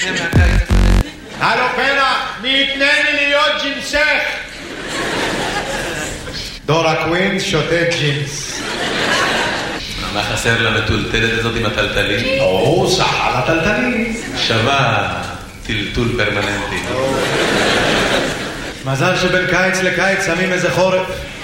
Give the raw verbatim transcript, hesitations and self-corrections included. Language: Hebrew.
הלו פנה, מי יתנני להיות ג'ינסך? דורה קווינס שותה ג'ינס. מה חסר למטולטלת הזאת עם הטלטלים? או, סח על הטלטלים. שווה טלטול פרמננטי. מזל שבין קיץ לקיץ שמים איזה חורף.